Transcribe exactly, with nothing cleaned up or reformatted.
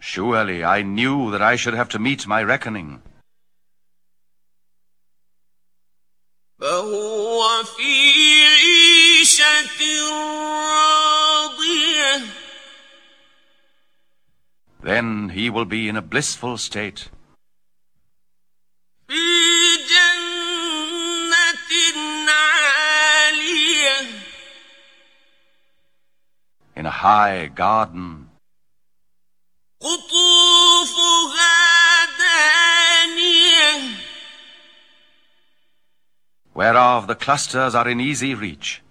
Surely I knew that I should have to meet my reckoning. فهو في عيشة راضية. Then he will be in a blissful state. في جنة عالية. In a high garden. قطوفها دانية. Whereof the clusters are in easy reach.